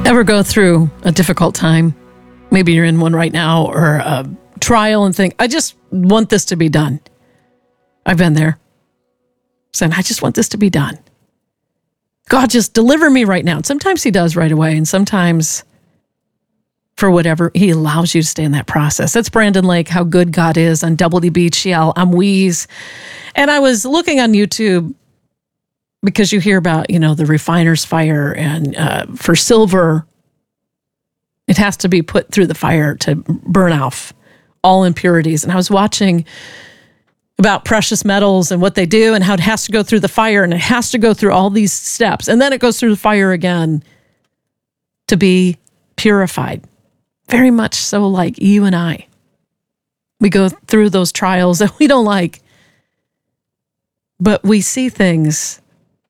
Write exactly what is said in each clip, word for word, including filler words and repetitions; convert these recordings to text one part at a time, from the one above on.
Ever go through a difficult time? Maybe you're in one right now, or a trial, and think, I just want this to be done. I've been there. Saying, I just want this to be done. God, just deliver me right now. And sometimes he does right away, and sometimes for whatever, he allows you to stay in that process. That's Brandon Lake, How Good God Is on W B G L. I'm Wheeze. And I was looking on YouTube because you hear about, you know, the refiner's fire, and uh, for silver, it has to be put through the fire to burn off all impurities. And I was watching about precious metals and what they do and how it has to go through the fire, and it has to go through all these steps. And then it goes through the fire again to be purified. Very much so like you and I. We go through those trials that we don't like, but we see things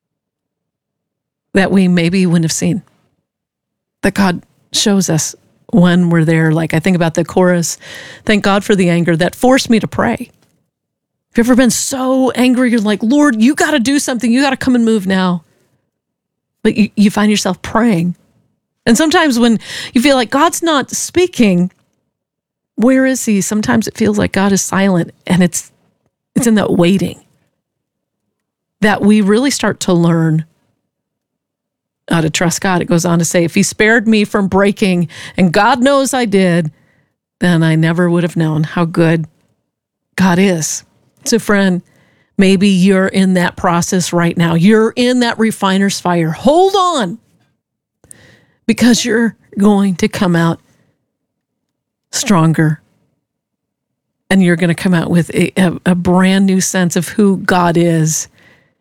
that we maybe wouldn't have seen, that God shows us when we're there. Like I think about the chorus, thank God for the anger that forced me to pray. Have you ever been so angry, you're like, Lord, you got to do something. You got to come and move now. But you, you find yourself praying. And sometimes when you feel like God's not speaking, where is he? Sometimes it feels like God is silent, and it's it's in that waiting that we really start to learn how to trust God. It goes on to say, if he spared me from breaking, and God knows I did, then I never would have known how good God is. So friend, maybe you're in that process right now. You're in that refiner's fire. Hold on, because you're going to come out stronger. And you're going to come out with a, a, a brand new sense of who God is.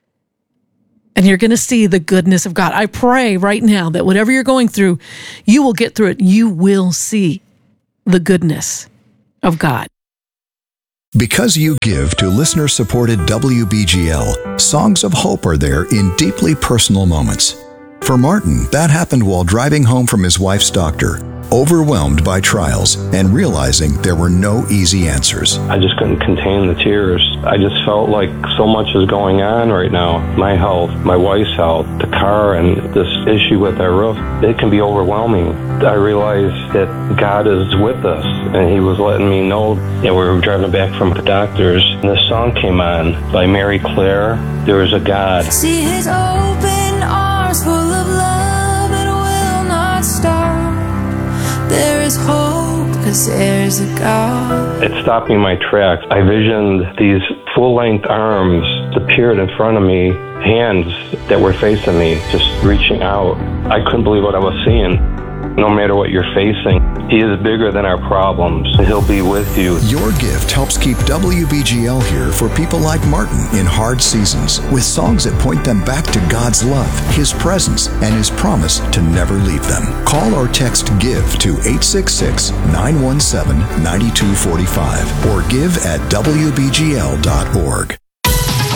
And you're going to see the goodness of God. I pray right now that whatever you're going through, you will get through it. You will see the goodness of God. Because you give to listener-supported W B G L, songs of hope are there in deeply personal moments. For Martin, that happened while driving home from his wife's doctor, overwhelmed by trials and realizing there were no easy answers. I just couldn't contain the tears. I just felt like so much is going on right now. My health, my wife's health, the car, and this issue with our roof, it can be overwhelming. I realized that God is with us, and he was letting me know. And we were driving back from the doctor's, and this song came on by Mary Claire, There Is a God. See his open arms full of love, it will not stop. There is hope, cause there's a God. It stopped me in my tracks. I visioned these full-length arms appeared in front of me, hands that were facing me, just reaching out. I couldn't believe what I was seeing. No matter what you're facing, he is bigger than our problems. He'll be with you. Your gift helps keep W B G L here for people like Martin in hard seasons, with songs that point them back to God's love, his presence, and his promise to never leave them. Call or text GIVE to eight six six, nine one seven, nine two four five or give at W B G L dot org.